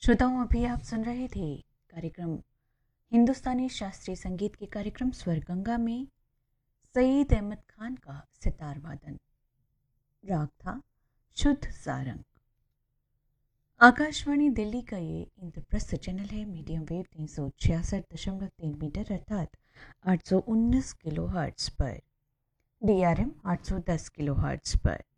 श्रोताओं, अभी आप सुन रहे थे कार्यक्रम हिंदुस्तानी शास्त्रीय संगीत के कार्यक्रम स्वर गंगा में सईद अहमद खान का सितार वादन। राग था शुद्ध सारंग। आकाशवाणी दिल्ली का ये इंद्रप्रस्थ चैनल है। मीडियम वेव 366.3 मीटर अर्थात 819 किलो हर्ट्ज पर, DRM 810 किलो हर्ट्ज पर।